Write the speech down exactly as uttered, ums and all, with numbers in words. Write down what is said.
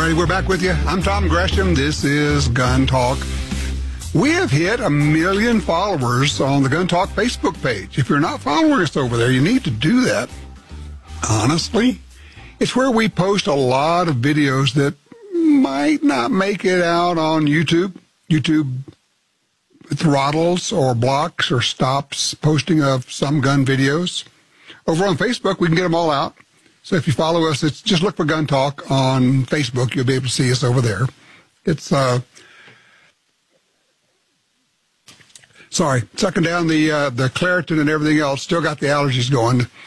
righty, we're back with you. I'm Tom Gresham. This is Gun Talk. We have hit a million followers on the Gun Talk Facebook page. If you're not following us over there, you need to do that. Honestly, it's where we post a lot of videos that might not make it out on YouTube. YouTube throttles or blocks or stops posting of some gun videos. Over on Facebook, we can get them all out. So if you follow us, it's just look for Gun Talk on Facebook. You'll be able to see us over there. It's, uh, sorry, sucking down the uh, the Claritin and everything else. Still got the allergies going.